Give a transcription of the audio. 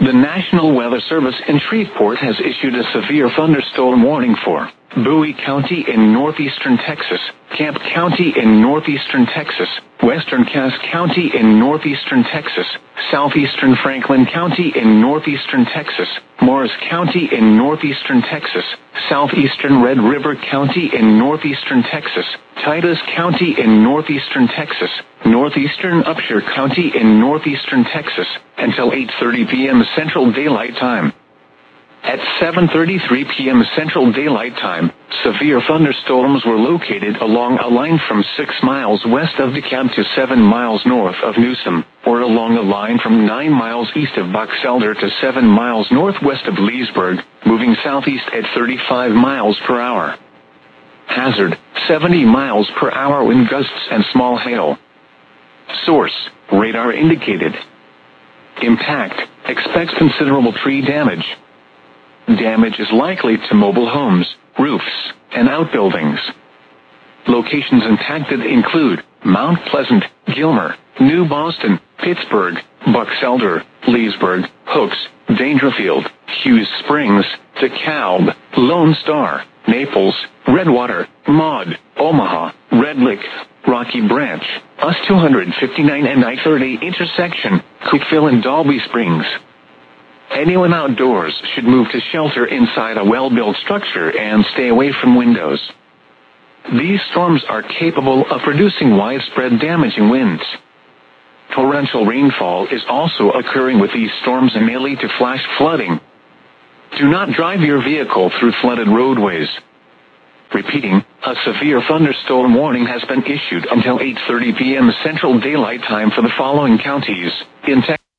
The National Weather Service in Shreveport has issued a severe thunderstorm warning for Bowie County in northeastern Texas, Camp County in northeastern Texas, western Cass County in northeastern Texas, southeastern Franklin County in northeastern Texas, Morris County in northeastern Texas, southeastern Red River County in northeastern Texas, Titus County in northeastern Texas, northeastern Upshur County in northeastern Texas, until 8:30 p.m. Central Daylight Time. At 7:33 p.m. Central Daylight Time, severe thunderstorms were located along a line from 6 miles west of DeKalb to 7 miles north of Newsom, or along a line from 9 miles east of Box Elder to 7 miles northwest of Leesburg, moving southeast at 35 miles per hour. Hazard, 70 miles per hour wind gusts and small hail. Source, radar indicated. Impact, expects considerable tree damage. Damage is likely to mobile homes, roofs, and outbuildings. Locations impacted include Mount Pleasant, Gilmer, New Boston, Pittsburgh, Box Elder, Leesburg, Hooks, Dangerfield, Hughes Springs, DeKalb, Lone Star, Naples, Redwater, Maud, Omaha, Red Lick, Rocky Branch, US 259 and I-30 intersection, Cookeville and Dalby Springs. Anyone outdoors should move to shelter inside a well-built structure and stay away from windows. These storms are capable of producing widespread damaging winds. Torrential rainfall is also occurring with these storms and may lead to flash flooding. Do not drive your vehicle through flooded roadways. Repeating, a severe thunderstorm warning has been issued until 8:30 p.m. Central Daylight Time for the following counties in Texas.